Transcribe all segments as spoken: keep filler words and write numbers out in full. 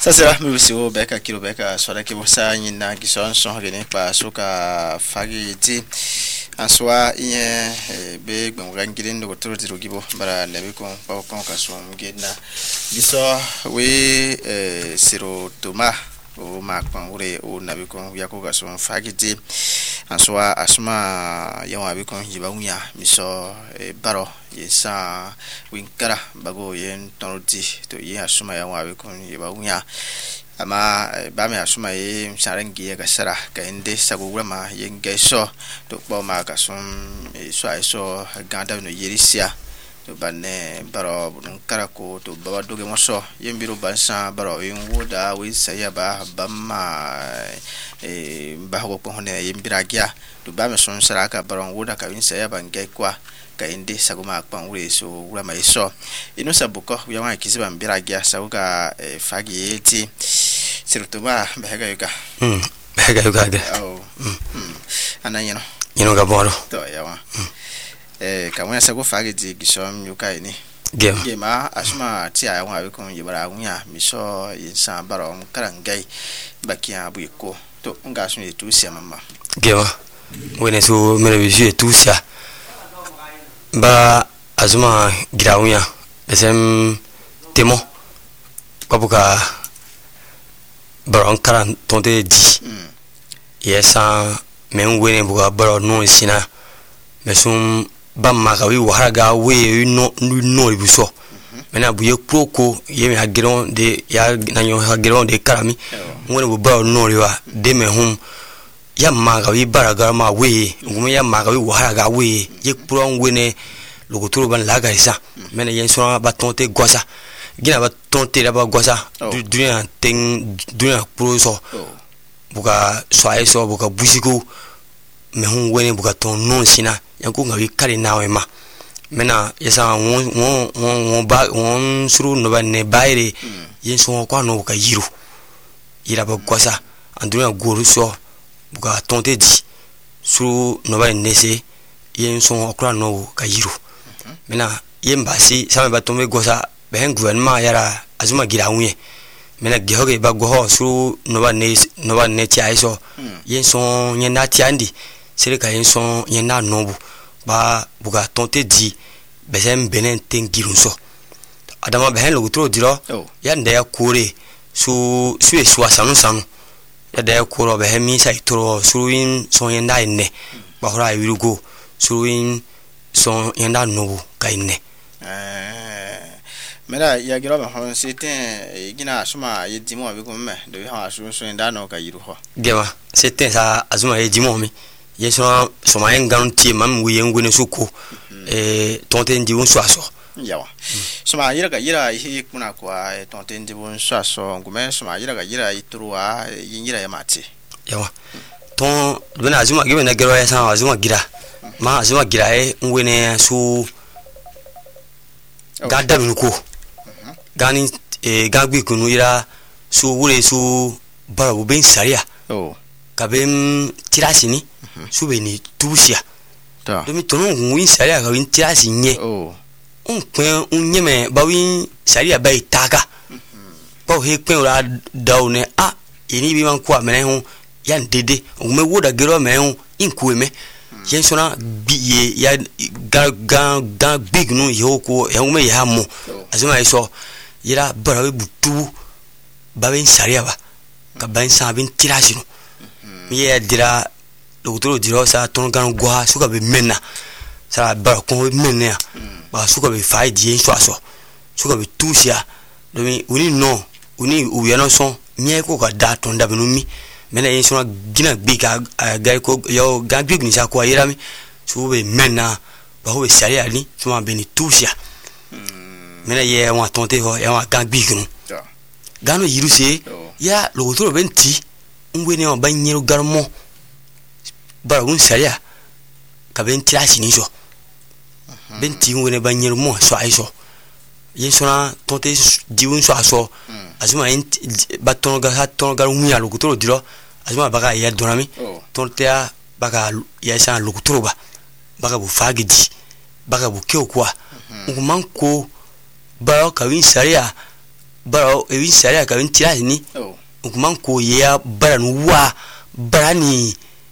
Sasa mi usiwo beka kilo beka swala ke bosa nyina gison son gene pa suka fagi ti aswa iye be gbongan gidan do toro tiro gibo bara lebe ko pa ko ka so mgena giso we siro toma o ma kwa ure o nabi ko ya ko ka so fagi ti aswa asma yawa bi ko yiba unya miso baro yesa winkara bago yen tonoti to ye asuma yawa bi ko yiba unya ama ba me asuma ye sarangi ya gasara ka inde sagugura ma yenge so to bo ma ka son so ai so ganda no yerisia to banne baro nkara ko to baba doge moso yembiro bansa baro yin woda wi saya ba bamma e ba ko ko ne yembira gya to ba me son saraka baro woda ka win saya bange kwa ka inde saguma akpan ure so wura mai so ino sabuko ya wa kiziba mbira gya sauka fagi eti sirutuma behega yuka mm behega yuka de oh mm ananyino yino ga boro to ya wa eh kamwe sago fagi di gisom yuka ini gem gema asuma ti aya wa ko yibara wunya miso yinsa baro mkarangai bakia buiko to ngasu ni tu sia mama gema wene so mere bi tu sia ba azuma grawunya besem temo kabuka baron karan tonte di mm yesa men wene buga baro no sina mesum bamma ka wi waharaga we no no ribuso mena buye proko yemi hagiron de ya nanyo hagiron de karami wene bu baro no riwa de me hum ya maga wi baraga ma we ngum ya maga wi waharaga we ye pro wene logotoro ban laga isa mena yen so ba tonte gosa gina ba tonte la ba gosa dunia ten dunia pro so buka so ai so buka busiko me hun wene buka ton non sina yanku ngawi kare nawe ma mena yesa won won won ba won suru no ba ne baire yen so kwa no buka yiru ira ba gosa andunia goru so buka tonte di suru no ba nese yen so kwa no ka yiru mena yemba si sama ba tombe gosa ben gouvernement yara azuma gira unye mena gehoge ba goho su no ba ne no ba ne ti aiso yen son yen na ti andi sele ka yen son yen na nobu ba buga tonte di besem benen tengiru so adama ben lo tro diro ya nda ya kore su su e su asanu sanu ya da ya koro be hemi sai tro suin son yen na ne ba hora wirugo suin son yenda nobu kaine eh mera ya gira ba hon c'était gina asuma yedimo abi ko me do ha asu so yenda no ka yiru ho gema c'était ça azuma yedimo mi yeso so ma engan ti mam wi ngune suko eh tonte ndi won so aso yawa so ma yira ka yira hi kuna kwa tonte ndi won so aso ngume so ma yira ka yira itruwa yira ya mati yawa ton bena azuma gebe na gero ya sa azuma gira ma azuma gira e ngwene su gada nuko gani e gagbi kunu ira su wure su barabu ben saria oh kabem tirasini su beni tusia ta domi tono ngwin saria ka win tirasi nye oh un pen un nyeme ba win saria ba itaka ba he pen ora daune a ini bi man kwa mene hu yan dede ngume woda gero me hu inkueme yen sona biye ya ga ga ga big no yoko e ngume ya mo azuma iso yira barawe butu ba ben saria ba ka ben sa bin tirasi no mi ya dira logotoro diro sa ton gan gwa suka be menna sa bara ko menna ba suka be faidi yen so aso suka be tusia domi uni no uni uyano son mi ko ka da ton da benumi mena yen so gina bika ga ko yo ga big ni sa ko ayirami so be menna ba ho be saria ni so ma be ni tusia mena ye wa tonte ho ya wa ga big no gano yiruse ya logotoro benti ngwene wa banyero garmo bara un saria ka ben tirasi ni so benti ngwene banyero mo so aiso yen sona tonte diun so aso azuma ent baton ga haton ga muya logotoro diro azuma baga ya donami tonte a baga ya sa logotoro ba baga bu fagidi baga bu keokwa ngman ko bara ka win saria baro e win sare ka win tira ni oh ukuman ko ya bara nu wa bara ni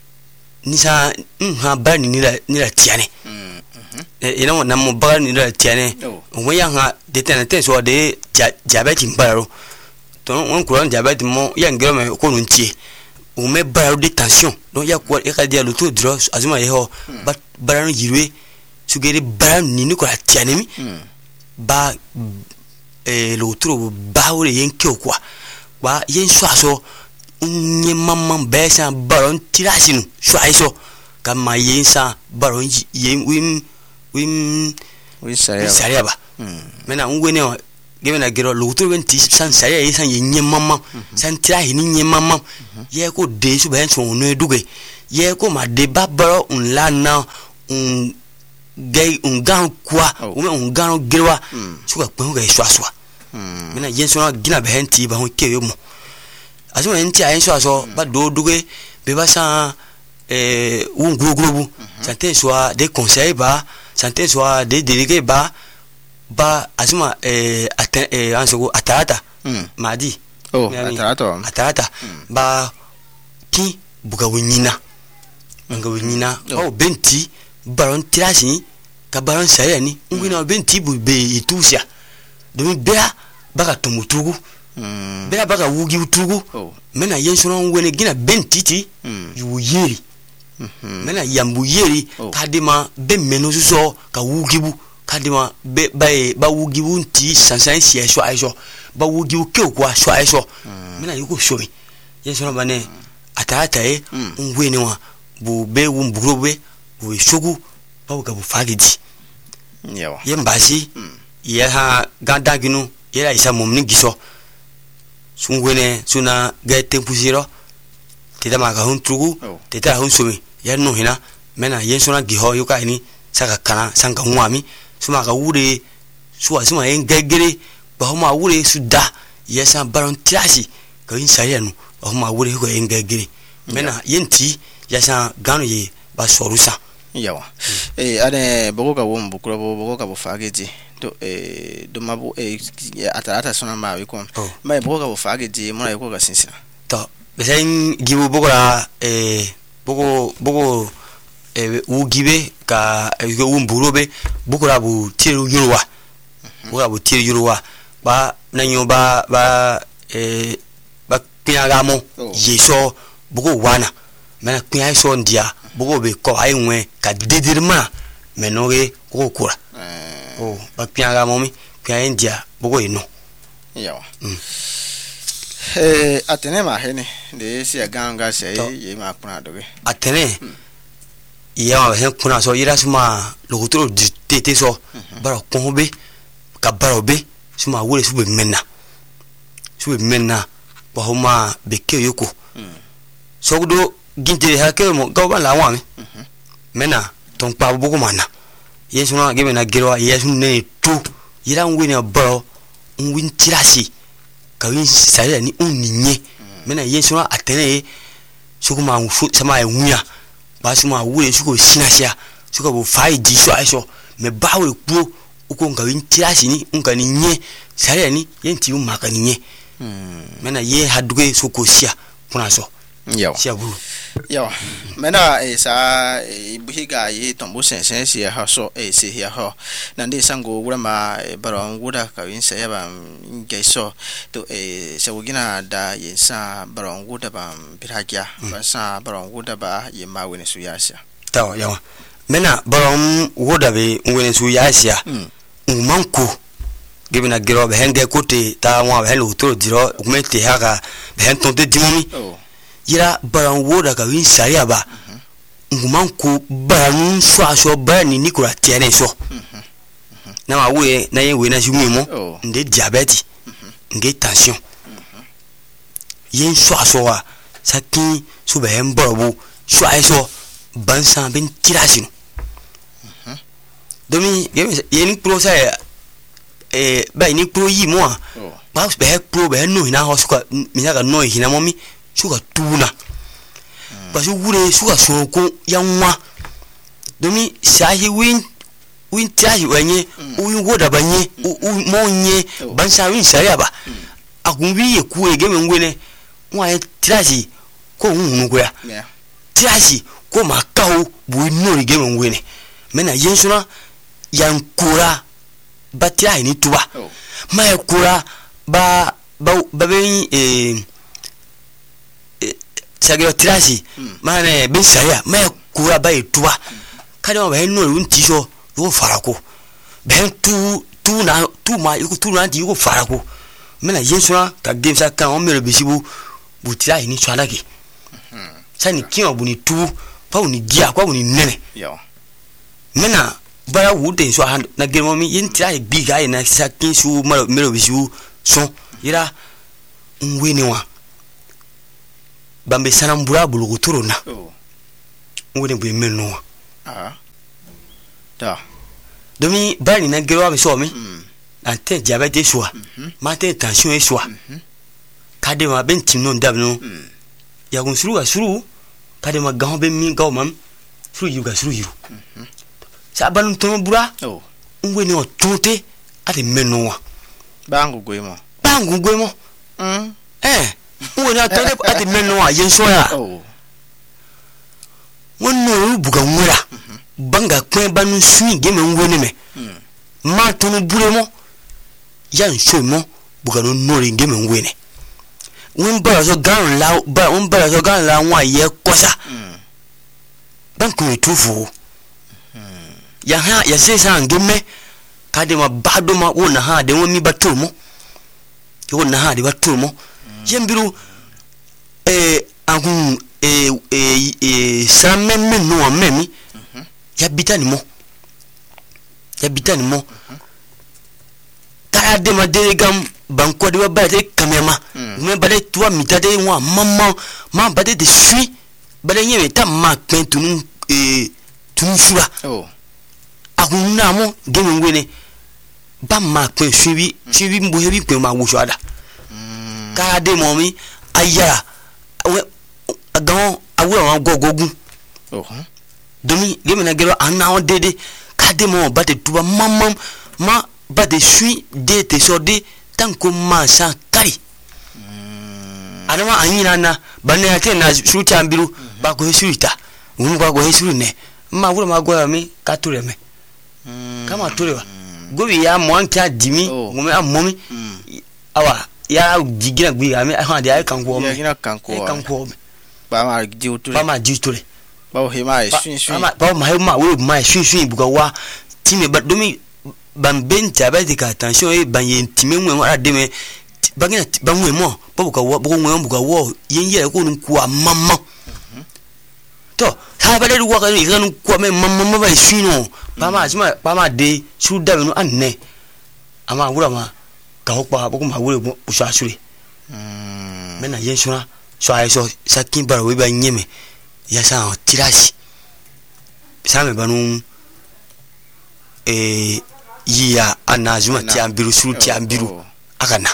ni sa ha bara ni la ni la tiane mm e na na mo bara ni la tiane o ya ha de tena te so de diabetes baro to on ko diabetes mo ya ngero me ko nun tie o me bara de tension donc ya ko e ka dia le tout dro azuma ye ho ba bara no yirwe sugere bara ni ni ko la tiane mi ba eh lo tro ba o yen ke o kwa wa yen so aso nye mamman besa baron tirasinu so aiso kama yen sa baron yen wim wim wi sare sare ba mena ngwene o gebe na gero lo tro ben ti san sare yen san yen nye mamman san tirahi ni nye mamman ye ko de su ben so no eduge ye ko ma de ba baro un lana un gay un gan kwa o me un gan gerwa suka kwen ga so aso mena yen so na gina be henti ba hon ke yo mo azuma enti ayen so aso ba do duge be ba sa eh un gros gros santé soit des conseils ba santé soit des délégués ba ba azuma eh aten eh anso atata madi oh atata atata ba ki buga winyina nga winyina oh benti baron tirasi ka baron saya ni ngina benti bu be itusia domi bea baka tumutugu mm bea baka wugi utugu oh mena yensono ngwene gina bentiti mm yu yeri mhm mena yambu yeri oh. Kadima be menozu so ka wugibu kadima be ba ba wugibu nti sansan sie so aiso ba wugibu ke kwa so aiso mm. Mena yuko shomi yensono bane mm. Atata e mm. Ngwene wa bu be wumburobe bu shogu ba bu ka bu fagidi yawa yembasi mm. Ye ha ganda ginu ye la isa momni giso sungwene suna ga tempusiro teta ma ga hun trugu oh. Teta hun sumi ya no hina mena yen suna giho yuka ni saka kana sanga nwami suma ga wure suwa suma yen gegere ba homa wure suda yesa baron tiasi ga yin sayanu ba homa wure ko yen gegere mena yenti yasa ganu ye ba sorusa yawa eh ane bogo ka won bukuro bogo ka bo fageji to eh do mabu eh atarata sona ma wi kon mai bogo ka bo fageji mona yiko ka sinsina to besen gibu bogo la eh bogo bogo eh u gibe ka e won burobe bogo la bu tiru yuruwa bogo la bu tiru yuruwa ba nanyo ba ba eh ba pinagamo yeso bogo wana mena pinya so ndia bogo be ko ay nwe ka dedirma menoge ko kura eh oh ba pianga momi pinya ndia bogo ino yawa mm eh atene ma hene de si aganga se ye ma kuna doge atene ya he kuna so ira suma logotro tete so bara konbe ka barobe suma wole sube menna sube menna ba homa be ke yoko sogdo ginte ha ke mo go ba la wa mi mena ton pa bugo mana yesu na gebe na gero yesu ne tu yira ngwe ne bro ngwin tirasi ka win sare ni unninye mena yesu na atene sukuma nfu sama e wuya ba suma wure suko sinasia suko bo fai di so aiso me bawe ku uko nga win tirasi ni unka ni nye sare ni yenti u maka ni nye mena ye haduge suko sia kuna so yawa siabu yawa mena e sa e biga ye tombo sensen sia ha so e se ya ho na ndi sango wura ma e baron wuda ka win sa ya ba ngaiso to e se wugina da ye sa baron wuda ba piragia ba sa baron wuda ba ye ma wene su yasia taw yawa mena baron wuda be wene su yasia umanku gebina gero be henge kote ta wa be helo to diro kumete haka be hen tonte dimomi yira baran woda ka win saria ba nguman ko baran so aso ba ni nikura tiene so na ma we na yen we na jumi mo nde diabete nge tension yen so aso wa sakin so be en borobu so aso ban san ben tirasino domi yen pro sa eh ba ni pro yi mo ba be pro be no hina ho so mi na ka no hina mo mi suka tuna basu wure suka sonko yanwa domi sahi win win tahi wanye win goda banye monye ban sa win sariya ba agunbi eku ege me ngwene wa e tirasi ko hunu ko ya yeah tirasi ko makao bu no ege me ngwene mena yensuna yankura batira ni tuba oh ma yakura ba ba ba ben eh sagero tirasi mane ben saya ma yakura ba etuba kada ba no runti so yo farako ben tu tu na tu ma yuko tu na yuko farako mena yensuna ka game sa kan o mero bisibu butira ni swalake sani kiyo buni tu pa uni dia kwa uni nene yo mena bara wude so hand na game mi yentira e biga e na sakin su mero mero bisibu so ira ngwini wa bambe sana mbura bulugo turona oh ngwini bu menno ah da domi bari na gero mi so mi mm ante diabete so ma te tension e so kade ma ben tinno ndabno ya gun suru asuru kade ma gaho ben mi gaho mam suru yu ga suru yu sa banu to bura oh ngwini o tonte ati menno wa bangu gwemo bangu gwemo mm eh ngwini o tonte ati menno wa yenso ya oh wonno buga ngwira banga kwen banu sui game ngwini me ma tonu buremo yan shomo buga no nori game ngwini won bara so gan la ba won bara so gan la won aye kosa ban ko tufu ya ha ya se sa ngeme kade ma bado ma wona ha de won mi batumo wona ha de batumo yembiru eh agun eh eh eh samemme no memi ya bitani mo ya bitani mo kade ma de gam banko de ba de kamema me ba de toi mitade wa mama ma ba de suis ba de nyeme ta ma pen tunu eh tunu sura oh akuna mo gemi ngwene ba ma pen suivi suivi mbo hebi pen ma wo ada kade mo mi ayara agan awo wa gogogun oh domi gemi na gero ana on dede kade mo ba de tuba mama ma ba de suis de te sorde tanko ma sa kari adama anyina na bana yake na suru chambiru ba ko surita umu ba ko suru ne ma wuro ma go mi ka ture me kama ture wa gobi ya mo anka dimi ngome amomi awa ya jigina gbi ami ha de ay kan ko me ya gina kan ko kan ko me ba ma jiu ture ba ma jiu ture ba o he ma shin shin ba ma he ma wo ma shin shin buga wa time ba domi ban benta ba de ka attention e ban yen time nwe wa de me bagina banwe mo bo ka wo bo nwe buga wo yen ye ko nun ku amama to ha ba de wo ka ni kan ku me mamma ba shino ba ma sima ba ma de su da no anne ama wura ma ka ho pa bo ma wura bu sha sure mm mena yen shuna so ay so sakin bara we ba nyeme ya sa tirasi same banu eh yiya anazuma ti ambiru suru ti ambiru akana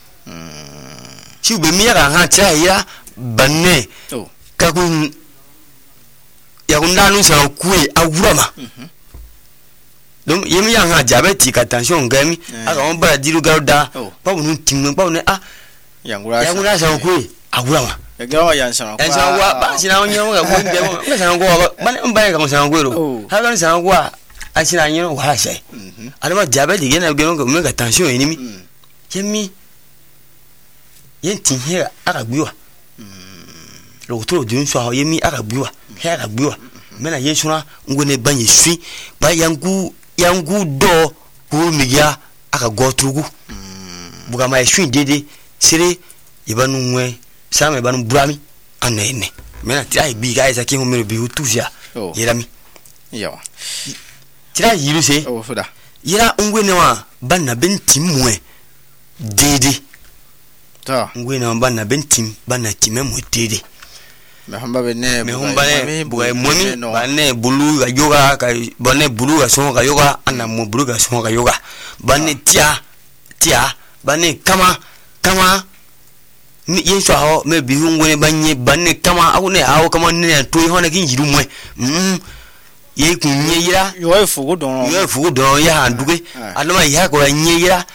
si ube mi yaka ha ti ya banne ka kun ya kun danu sa kuwe awurama dum yemi ya ha diabetes ka tension ngami aka on bara diru garuda pa bunu tinno pa bunu ah yangura yangura sa kuwe awurama ya gawa yan sa kwa sa kwa ba sina onyo ga kuwe de mo sa kwa ba ne mba ka sa kwa ro ha ga sa kwa asina nyino wa sai adama diabetes gena geno ko me ka tension enimi yemi yenti hera akagbiwa lo to dun so yemi akagbiwa he akagbiwa mena yesuna ngone banye sui ba yangu yangu do ko miya akagotrugu buga mai sui dede sire ibanu nwe sama ibanu burami anene mena trai bi ga isa ki humero bi hutuja yerami yawa tira yiru se o fuda yira ngwene wa banna benti mwe dede ta ngwene banna bentim banna time mwe dede me hamba bene me hamba ne buga momi banne bulu ga yoga ka banne bulu ga so ga yoga ana mo bulu ga so ga yoga banne tia tia banne kama kama mi yeso ho me bi ngwene banye banne kama akune awo kama ne to hona kin yiru mwe mm ye kunye yira yo fugu don yo fugu don ya handuge anoma ya ko nye yira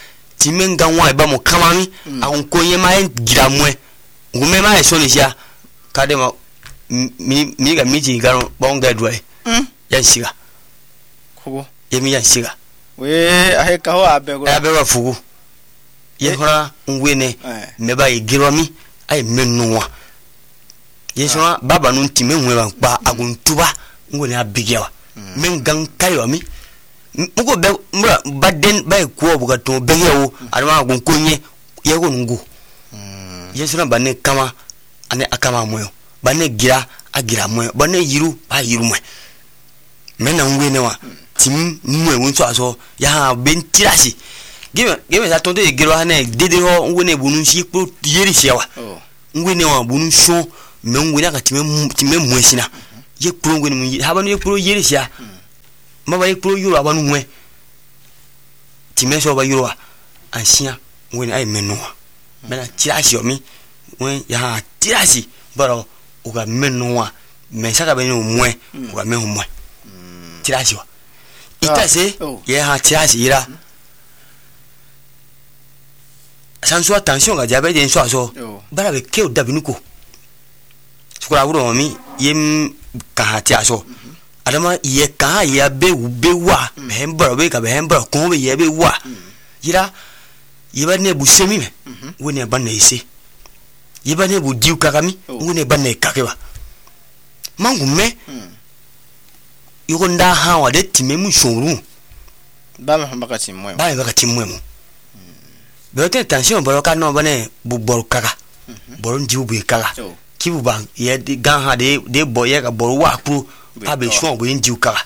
timenga wa ba mo kamami an ko yema gira mwe ngume ma e so le sia kade ma mi mi ga mi ji garo bonga dwe mm ya shiga ko yemi ya shiga we ahe ka ho abe go abe wa fugu ye hora ngwene me ba igiro mi ai menwa ye so baba no ntime nwe ba pa aguntuba ngwene abigewa mengan kayo mi mugo be mura baden ba ko buga to be yewo adama agunkonye ye go ngu ye so ba ne kama ane akama moyo ba ne gira agira moyo ba ne yiru ba yiru moyo mena ngwene wa tim mwe wonso aso ya ben tirasi give give sa tonde giro hane dede ho ngwene bunu shi pro yeri shewa ngwene wa bunu sho me ngwene ka time time mwesina ye pro ngwene mu ha ba no ye pro yeri sha ma ba ye pro yuro aba no nwe time so ba yuro ansia ngwene ai meno mena tirasi o mi wen ya tirasi baro o ga meno wa me saka be no mwe o ga me ho mwe tirasi wa itase ye ha tirasi ira sanso attention ga jabe den so aso bara be ke o dabinuko sukura wuro mi yem ka ha ti aso adama ye ka ya be be wa be mbara be ka be mbara ko be ye be wa ira ye ba ne bu semi me woni ba na ise ye ba ne bu diu kakami woni ba na kakewa mangu me yuko nda ha wa de time mu shuru ba ma ba ka timwe ba ba ka timwe mu be te tension boro ka no bane bu bor kaka boro ndiu bu kaka kibu bang ye gan ha de de boye ka boro wa pro pa be shon bu ndiu kaka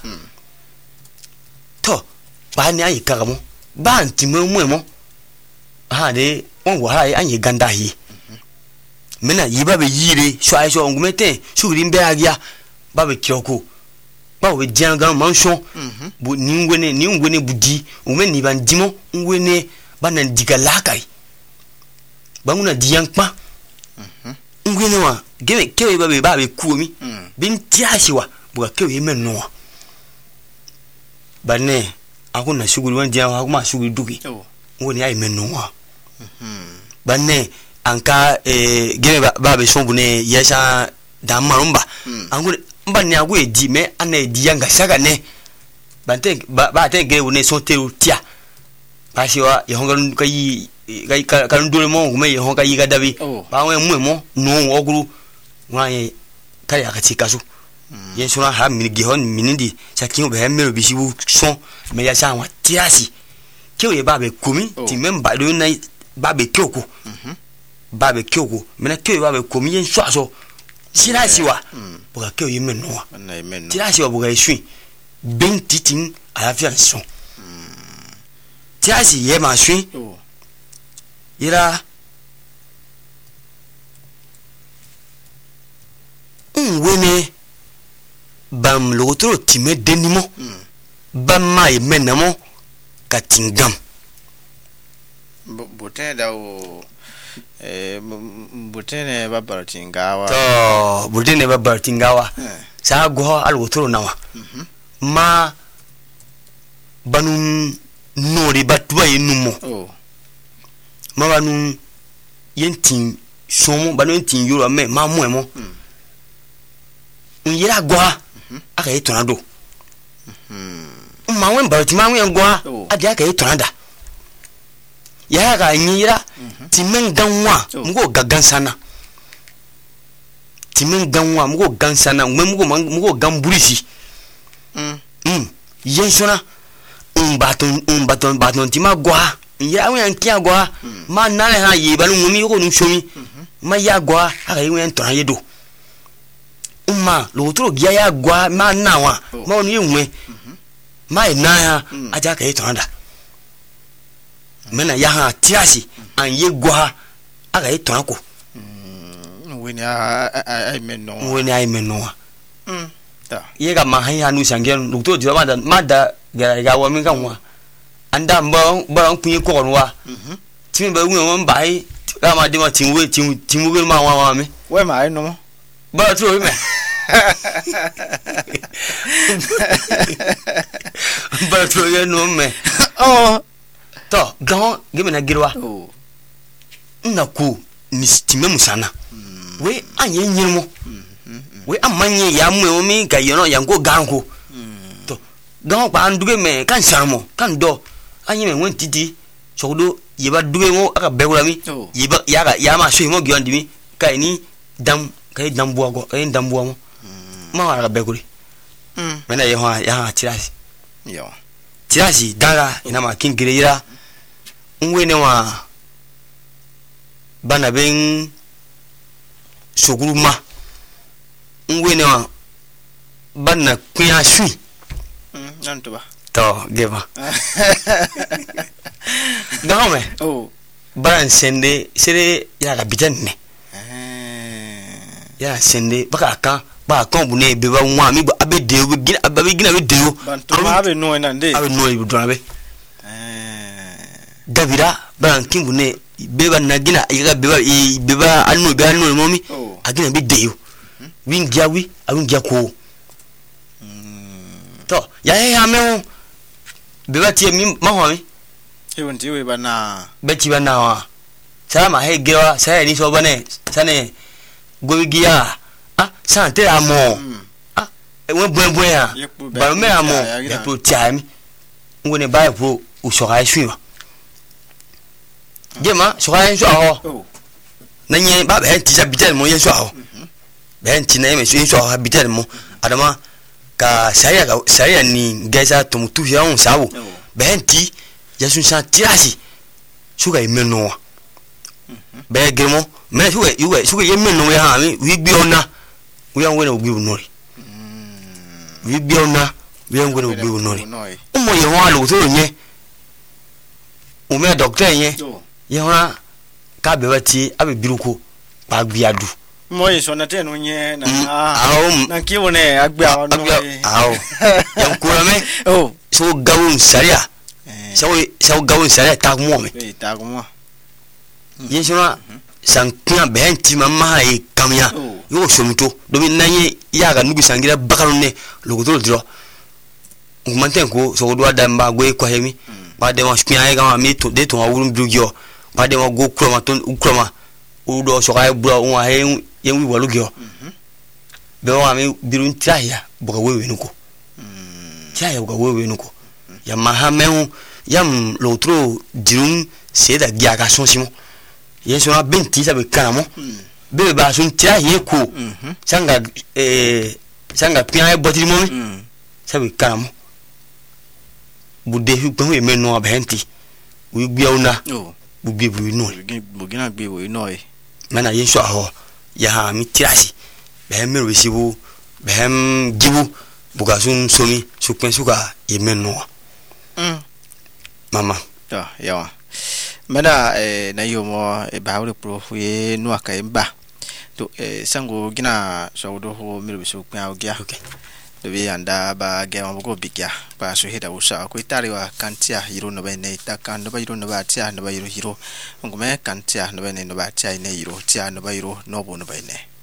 to ba ni ayi kaka mo ba timwe mu mo ha de won wa ha anyi ganda hi mena yiba be yire so ai so ngumete shuri mbe agia ba be kyoko ba we janga mansion bu ningwene ningwene budi ume ni bandimo ngwene bana diga lakai banguna diyankpa ngwene wa gebe kewe ba be ba be kuomi bin tiashi wa buga kewe menno bane akuna shuguri wan dia wa kuma shuguri duki ngwene ai menno wa bane anka eh gebe ba be shombu ne yesha da marumba angune mba ni agwe di me ana di yanga saka ne bante ba ba te gebe ne so te tia pasiwa yehonga kai kai kan dole mo ngume yehonga yiga dabi ba we mwemo no oguru waye kai akatika su yensura ha mi gihon minindi sakin be hemero bisibu son me ya sha wa tiasi kewe ba be komi ti memba do na ba be kyoko ba be kyoko me na kewe ba be komi yensu aso sirasi wa buga kewe yemeno wa sirasi wa buga isui ben titin ala fianson tiasi ye ma sui ira unwene bam logotoro time denimo bam mai menamo katingam butenda o eh butene babara tingawa to butene babara tingawa sa go algotoro nawa ma banum nori batwa yenumo oh ma banum yentin somo banum yentin yoro me ma moemo unyira goa aka yi tonado ma wen barati ma wen goa adi aka yi tonada ya ga nyira timen ganwa mugo gaggan sana timen ganwa mugo gansana mugo mugo gamburisi mm mm yensona um baton um baton baton tima goa ya wen kia goa ma na ha yi banu mumi ko nu shomi ma ya goa aka yi wen tonade do umma lotro gia ya gwa ma nawa ma onu yenwe ma ina ya aja ka yitonda mena ya ha tiasi an ye gwa aga yiton ko weni ai menno weni ai menno mm ta ye ga ma han ya nu sange lotro di ma da ma da ga ga wa mi kan wa anda mba ba kun ko wa mhm tin ba wi won bai ga ma de ma tin we tin tin we ma wa wa mi we ma ai no ba tro me ba tro ye no me oh to gaho gebe na girwa oh na ku mistime musana we anye nyirmo we amanye ya mu mi ga yono yango ganko to gaho pa anduge me kan shamo kan do anye me won titi sodo yeba duge mo aka begula mi yeba yaga yama so mo gyondi mi kai ni dam kai dambuwa go kai dambuwa mo ma wala beguli mm mena ye ho ya tirasi yo tirasi daga ina ma kin gireira ngwene wa bana ben soguruma ngwene wa bana kuya shui mm nanto ba to geba dame oh baran sende sere ya ga bijanne ya sende baka kan ba kan bu ne be ba nwa mi abe de o gina abe gina be de o bantu ma abe no na nde abe no ibu do abe eh davida baran kin bu ne be ba na gina ya be ba be ba anu be anu mo mi agina be de o win jawi awin jako to ya ya me be ba tie mi ma ho mi e won ti we ba na be ti ba na wa sama he gewa sai ni so bane sane gogiya ah sante amo ah won buen buen ah ba me amo e to tiami ngone ba pro o sora shuwa jema sora shuwa ho na nye ba be ti sa bitel mo yen shuwa ho be ti na me shuwa bitel mo adama ka sharia ka sharia ni gaisa to mutu ya on sawo be ti ya sun sa tirasi shuga imeno be gremo me shuga yuga shuga yemeno ya ha mi wi bi ona wi an wena ogbi unori wi bi ona wi an wena ogbi unori umo ye ho alo to nye o me doctor yen ye ho ka be wati abe biruko pa gbiadu mo ye so na te no nye na ah na ki wona agbe awon no awo yan ko me oh so gawun sharia so so gawun sharia ta mo me ta mo yeshima sankina benti mama e kamya yo somito do mi nanye yaga nubi sangira bakalo ne logoto dro ngumanten ko so do adamba go e ko hemi ba de mo spia e ga mi to de to awuru bugyo ba de mo go kroma ton ukroma o do so ga bura o ha yen wi walugyo be wa mi birun tiaya boga wewe nuko tiaya boga wewe nuko ya mahamen yam lotro dirun seda giaga sonsimo yeso na benti sabe kanamo be ba sun tia yeko sanga eh sanga pia e botiri mo sabe kanamo bude hu gbe me no abenti wi gbe ona bu gbe bu no bu gina gbe wo no e mana yeso aho ya ha mi tirasi be me ro sibu be hem gibu buga sun somi su pen suka ye me no mm mama ya ya mena eh na yomo e ba wole pro ye no aka emba to eh sango gina so do ho mi bisu kwa ogia okay do bi anda ba ge ma go bigya ba so heda usa ko itari wa kantia hiro no ba ne ta kan no ba hiro no ba tia no ba hiro hiro ngume kantia no ba ne no ba tia ne hiro tia no ba hiro no bo no ba ne